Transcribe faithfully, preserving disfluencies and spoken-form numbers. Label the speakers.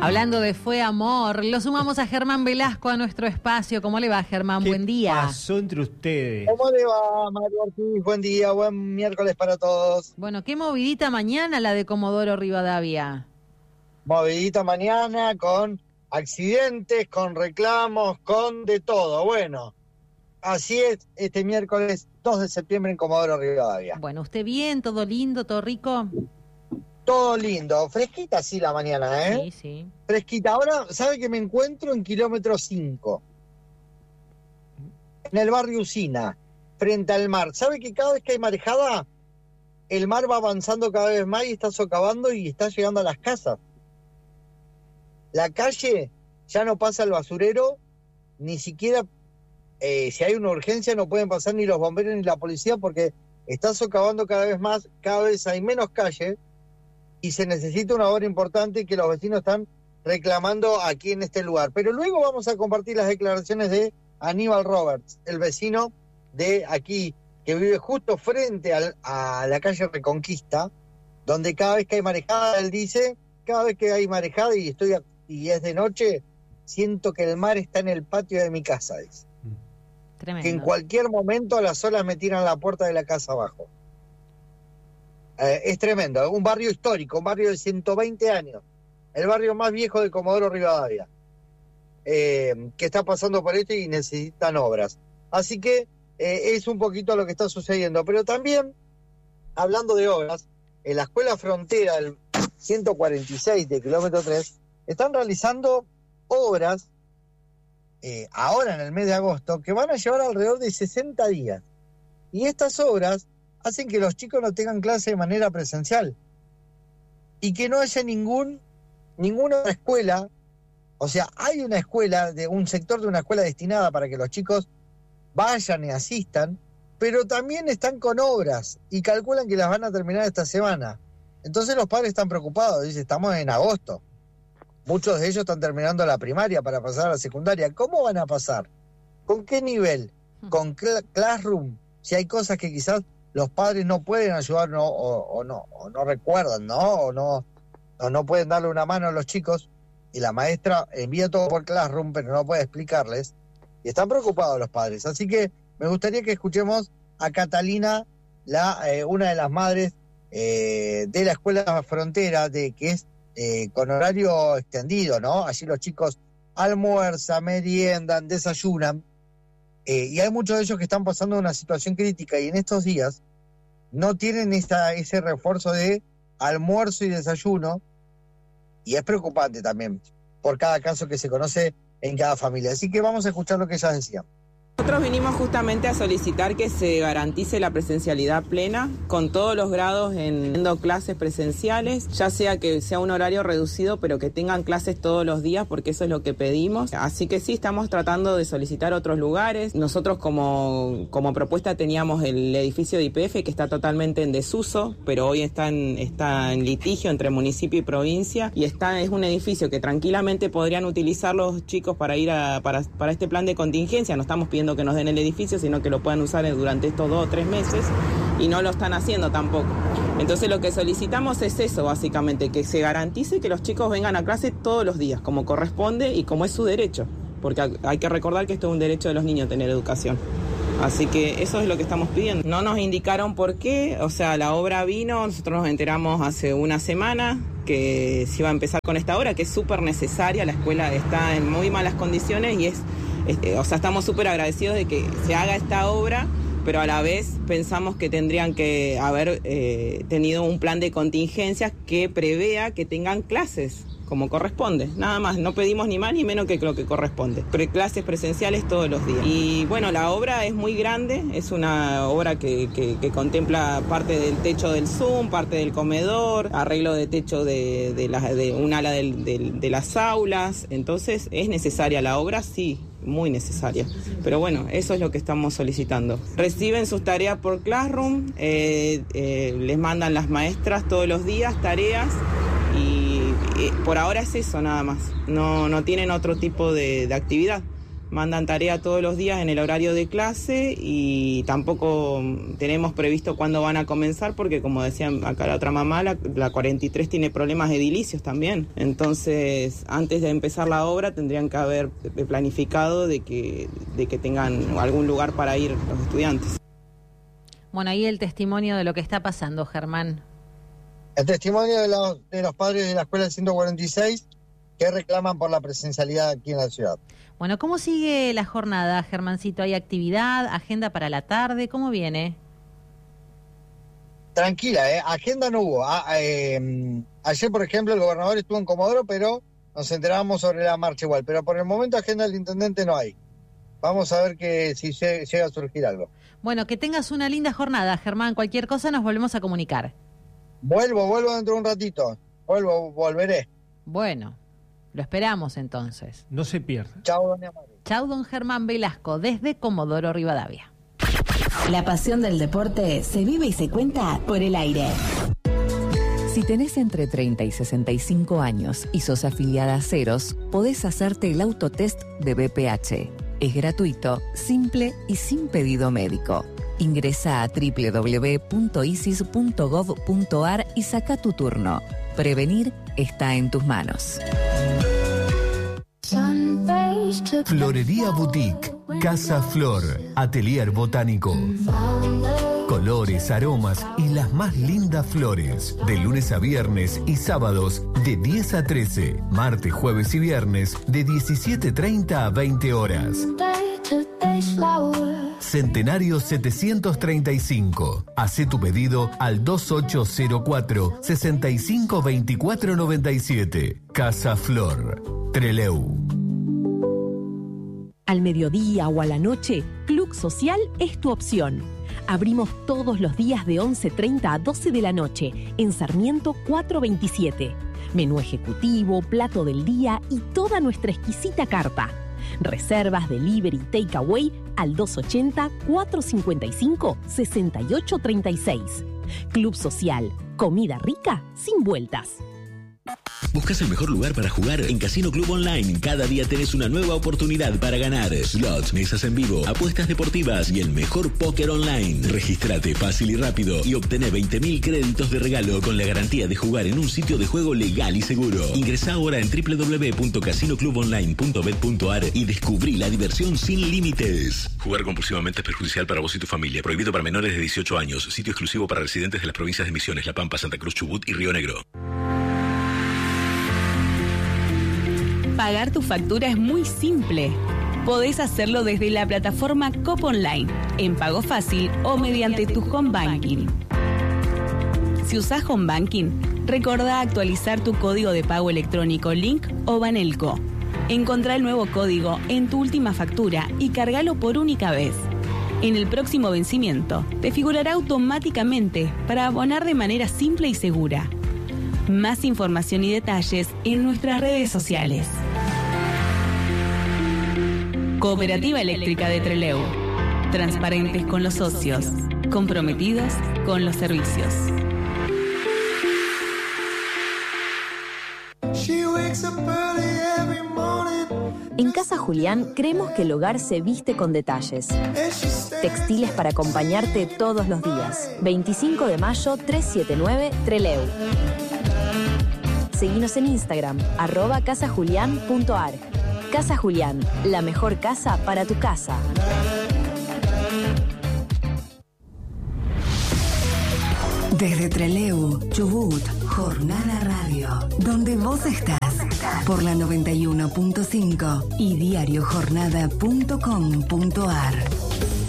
Speaker 1: Hablando de Fue Amor, lo sumamos a Germán Velasco a nuestro espacio. ¿Cómo le va, Germán? Buen día.
Speaker 2: ¿Qué pasó entre ustedes?
Speaker 3: ¿Cómo le va, Mario Ortiz? Buen día, buen miércoles para todos.
Speaker 1: Bueno, qué movidita mañana la de Comodoro Rivadavia.
Speaker 3: Movidita mañana con accidentes, con reclamos, con de todo. Bueno, así es este miércoles dos de septiembre en Comodoro Rivadavia.
Speaker 1: Bueno, ¿usted bien? ¿Todo lindo? ¿Todo rico?
Speaker 3: Todo lindo, fresquita así la mañana, ¿eh?
Speaker 1: Sí, sí.
Speaker 3: Fresquita. Ahora, ¿sabe que me encuentro en kilómetro cinco? En el barrio Usina, frente al mar. ¿Sabe que cada vez que hay marejada, el mar va avanzando cada vez más y está socavando y está llegando a las casas? La calle ya no pasa el basurero, ni siquiera, eh, si hay una urgencia, no pueden pasar ni los bomberos ni la policía porque está socavando cada vez más, cada vez hay menos calles. Y se necesita una obra importante que los vecinos están reclamando aquí en este lugar. Pero luego vamos a compartir las declaraciones de Aníbal Roberts, el vecino de aquí, que vive justo frente al, a la calle Reconquista, donde cada vez que hay marejada, él dice, cada vez que hay marejada y estoy y es de noche, siento que el mar está en el patio de mi casa, dice.
Speaker 1: Tremendo.
Speaker 3: Que en cualquier momento las olas me tiran la puerta de la casa abajo. Eh, es tremendo, un barrio histórico, un barrio de ciento veinte años, el barrio más viejo de Comodoro Rivadavia, eh, que está pasando por esto y necesitan obras. Así que eh, es un poquito lo que está sucediendo. Pero también, hablando de obras, en la escuela frontera del ciento cuarenta y seis de kilómetro tres, están realizando obras eh, ahora en el mes de agosto que van a llevar alrededor de sesenta días. Y estas obras hacen que los chicos no tengan clase de manera presencial y que no haya ningún ninguna escuela, o sea, hay una escuela, de un sector de una escuela destinada para que los chicos vayan y asistan, pero también están con obras y calculan que las van a terminar esta semana. Entonces los padres están preocupados, dicen, estamos en agosto, muchos de ellos están terminando la primaria para pasar a la secundaria. ¿Cómo van a pasar? ¿Con qué nivel? ¿Con cl- Classroom? Si hay cosas que quizás los padres no pueden ayudar no, o, o, no, o no recuerdan, ¿no? O, no, o no pueden darle una mano a los chicos y la maestra envía todo por Classroom, pero no puede explicarles. Y están preocupados los padres. Así que me gustaría que escuchemos a Catalina, la, eh, una de las madres eh, de la Escuela Frontera, de que es eh, con horario extendido, ¿no? Allí los chicos almuerzan, meriendan, desayunan. Eh, y hay muchos de ellos que están pasando una situación crítica y en estos días no tienen esa, ese refuerzo de almuerzo y desayuno, y es preocupante también por cada caso que se conoce en cada familia. Así que vamos a escuchar lo que ellas decían.
Speaker 4: Nosotros vinimos justamente a solicitar que se garantice la presencialidad plena con todos los grados en dando clases presenciales, ya sea que sea un horario reducido, pero que tengan clases todos los días, porque eso es lo que pedimos. Así que sí, estamos tratando de solicitar otros lugares. Nosotros como, como propuesta teníamos el edificio de Y P F que está totalmente en desuso, pero hoy está en, está en litigio entre municipio y provincia, y está, es un edificio que tranquilamente podrían utilizar los chicos para ir a, para, para este plan de contingencia. No estamos pidiendo que nos den el edificio, sino que lo puedan usar durante estos dos o tres meses, y no lo están haciendo tampoco. Entonces lo que solicitamos es eso, básicamente, que se garantice que los chicos vengan a clase todos los días, como corresponde y como es su derecho, porque hay que recordar que esto es un derecho de los niños, tener educación. Así que eso es lo que estamos pidiendo. No nos indicaron por qué, o sea, la obra vino, nosotros nos enteramos hace una semana que se iba a empezar con esta obra, que es súper necesaria. La escuela está en muy malas condiciones y es, es o sea, estamos súper agradecidos de que se haga esta obra, pero a la vez pensamos que tendrían que haber eh, tenido un plan de contingencias que prevea que tengan clases como corresponde, nada más, no pedimos ni más ni menos que lo que corresponde, Pre clases presenciales todos los días. Y bueno, la obra es muy grande, es una obra que, que, que contempla parte del techo del Zoom, parte del comedor, arreglo de techo de, de, la, de un ala del, de, de las aulas, entonces es necesaria la obra, sí, muy necesaria, pero bueno, eso es lo que estamos solicitando. Reciben sus tareas por Classroom, eh, eh, les mandan las maestras todos los días tareas, y eh, por ahora es eso nada más, no, no tienen otro tipo de, de actividad mandan tarea todos los días en el horario de clase y tampoco tenemos previsto cuándo van a comenzar porque, como decía acá la otra mamá, la, la cuarenta y tres tiene problemas edilicios también. Entonces, antes de empezar la obra tendrían que haber planificado de que, de que tengan algún lugar para ir los estudiantes.
Speaker 1: Bueno, ahí el testimonio de lo que está pasando, Germán.
Speaker 3: El testimonio de los, de los padres de la escuela ciento cuarenta y seis que reclaman por la presencialidad aquí en la ciudad.
Speaker 1: Bueno, ¿cómo sigue la jornada, Germancito? ¿Hay actividad, agenda para la tarde? ¿Cómo viene?
Speaker 3: Tranquila, ¿eh? Agenda no hubo. Ah, eh, ayer, por ejemplo, el gobernador estuvo en Comodoro, pero nos enterábamos sobre la marcha igual. Pero por el momento agenda del intendente no hay. Vamos a ver que si llega a surgir algo.
Speaker 1: Bueno, que tengas una linda jornada, Germán. Cualquier cosa nos volvemos a comunicar.
Speaker 3: Vuelvo, vuelvo dentro de un ratito. Vuelvo, volveré.
Speaker 1: Bueno, lo esperamos entonces.
Speaker 2: No se pierda.
Speaker 3: Chau, doña María.
Speaker 1: Chau, don Germán Velasco, desde Comodoro Rivadavia.
Speaker 5: La pasión del deporte se vive y se cuenta por el aire.
Speaker 6: Si tenés entre treinta y sesenta y cinco años y sos afiliada a Ceros, podés hacerte el autotest de B P H. Es gratuito, simple y sin pedido médico. Ingresa a doble u doble u doble u punto isis punto gov punto ar y saca tu turno. Prevenir está en tus manos.
Speaker 7: Florería Boutique, Casa Flor, Atelier Botánico. Colores, aromas y las más lindas flores. De lunes a viernes y sábados de diez a trece. Martes, jueves y viernes de diecisiete treinta a veinte horas. Centenario setecientos treinta y cinco. Hacé tu pedido al dos ocho cero cuatro, seis cinco dos cuatro nueve siete. Casa Flor, Trelew.
Speaker 8: Al mediodía o a la noche, Club Social es tu opción. Abrimos todos los días de once treinta a doce de la noche en Sarmiento cuatrocientos veintisiete. Menú ejecutivo, plato del día y toda nuestra exquisita carta. Reservas, delivery, takeaway al dos ochenta, cuatrocientos cincuenta y cinco, sesenta y ocho treinta y seis. Club Social, comida rica sin vueltas.
Speaker 9: ¿Buscas el mejor lugar para jugar? En Casino Club Online, cada día tenés una nueva oportunidad para ganar. Slots, mesas en vivo, apuestas deportivas y el mejor póker online. Regístrate fácil y rápido y obtené veinte mil créditos de regalo con la garantía de jugar en un sitio de juego legal y seguro. Ingresá ahora en doble u doble u doble u punto casino club online punto bet punto ar y descubrí la diversión sin límites. Jugar compulsivamente es perjudicial para vos y tu familia. Prohibido para menores de dieciocho años. Sitio exclusivo para residentes de las provincias de Misiones, La Pampa, Santa Cruz, Chubut y Río Negro.
Speaker 5: Pagar tu factura es muy simple. Podés hacerlo desde la plataforma Cop Online, en pago fácil o mediante tu home banking. Si usás home banking, recordá actualizar tu código de pago electrónico Link o Banelco. Encontrá el nuevo código en tu última factura y cargalo por única vez. En el próximo vencimiento, te figurará automáticamente para abonar de manera simple y segura. Más información y detalles en nuestras redes sociales. Cooperativa Eléctrica de Trelew. Transparentes con los socios. Comprometidos con los servicios.
Speaker 10: En Casa Julián creemos que el hogar se viste con detalles. Textiles para acompañarte todos los días. veinticinco de mayo, trescientos setenta y nueve, Trelew. Seguinos en Instagram, arroba casajulián punto ar. Casa Julián, la mejor casa para tu casa.
Speaker 5: Desde Trelew, Chubut, Jornada Radio, donde vos estás, por la noventa y uno punto cinco y diario jornada punto com punto ar.